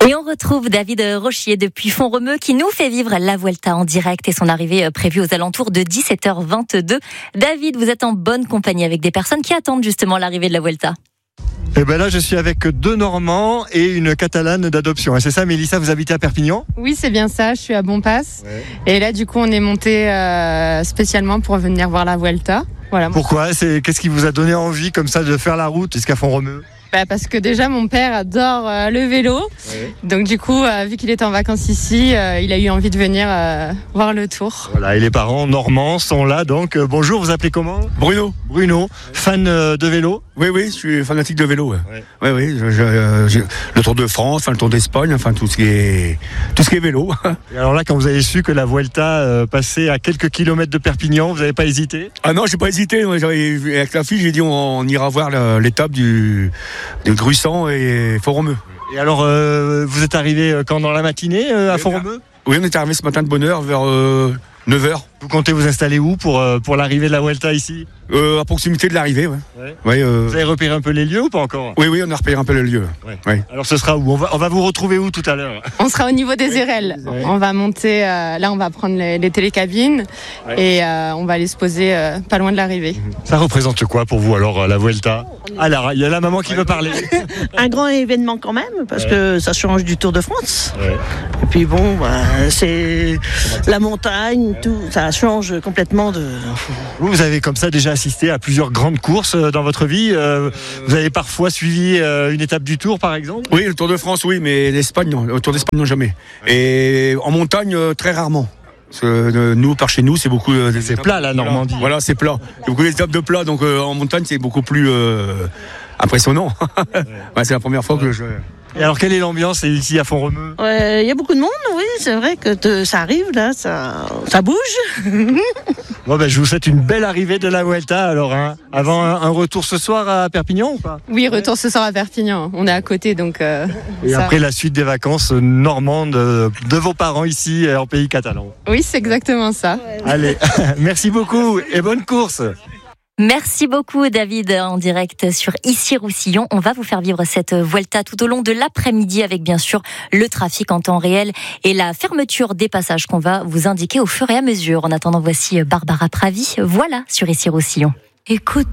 Et on retrouve David Rochier depuis Font-Romeu qui nous fait vivre la Vuelta en direct et son arrivée prévue aux alentours de 17h22. David, vous êtes en bonne compagnie avec des personnes qui attendent justement l'arrivée de la Vuelta. Et ben là, je suis avec 2 Normands et une Catalane d'adoption. Et c'est ça, Mélissa, vous habitez à Perpignan ? Oui, c'est bien ça, je suis à Bonpass. Ouais. Et là, du coup, on est monté spécialement pour venir voir la Vuelta. Voilà. Pourquoi ? Qu'est-ce qui vous a donné envie comme ça de faire la route jusqu'à Font-Romeu ? Parce que déjà mon père adore le vélo, ouais. Donc du coup vu qu'il était en vacances ici, il a eu envie de venir voir le tour. Voilà, et les parents normands sont là donc. Bonjour, vous appelez comment ? Bruno. Bruno, fan de vélo ? Oui, je suis fanatique de vélo. Ouais. Oui, le Tour de France, le Tour d'Espagne, tout ce qui est vélo. Et alors là, quand vous avez su que la Vuelta passait à quelques kilomètres de Perpignan, vous n'avez pas hésité ? Ah non, j'ai pas hésité. Avec la fille, j'ai dit on ira voir l'étape de Gruissant et Font-Romeu. Et alors, vous êtes arrivé quand dans la matinée à Font-Romeu ? Oui, on est arrivé ce matin de bonne heure vers 9h. Vous comptez vous installer où pour l'arrivée de la Vuelta ici ? À proximité de l'arrivée, ouais. Ouais, vous avez repéré un peu les lieux ou pas encore ? Oui, on a repéré un peu le lieu. Ouais. Alors ce sera où ? On va vous retrouver où tout à l'heure ? On sera au niveau des Érelles. Ouais. On va monter, là on va prendre les télécabines et on va aller se poser pas loin de l'arrivée. Ça représente quoi pour vous alors la Vuelta ? Alors, il y a la maman qui veut parler. Un grand événement quand même, parce que ça change du Tour de France. Ouais. Et puis bon, c'est la montagne, tout, ça change complètement de... Vous avez comme ça déjà assisté à plusieurs grandes courses dans votre vie. Vous avez parfois suivi une étape du Tour, par exemple ? Oui, le Tour de France, oui, mais l'Espagne, non. Le Tour d'Espagne, non, jamais. Et en montagne, très rarement. Parce que nous, par chez nous, c'est beaucoup... c'est plat, la Normandie. Voilà, c'est plat. Il y a beaucoup d'étapes de plat, donc en montagne, c'est beaucoup plus impressionnant. C'est la première fois que je... Et alors, quelle est l'ambiance ici à Font-Romeu ? Il y a beaucoup de monde, oui, c'est vrai que ça arrive, là, ça bouge. Bon, je vous souhaite une belle arrivée de la Vuelta, alors, avant un retour ce soir à Perpignan ou pas ? Oui, retour ce soir à Perpignan, on est à côté, donc... Et après la suite des vacances normandes de vos parents ici en pays catalan. Oui, c'est exactement ça. Allez, merci beaucoup et bonne course. Merci beaucoup David, en direct sur Issy-Roussillon. On va vous faire vivre cette Vuelta tout au long de l'après-midi avec bien sûr le trafic en temps réel et la fermeture des passages qu'on va vous indiquer au fur et à mesure. En attendant, voici Barbara Pravi, voilà sur Issy-Roussillon. Écoute.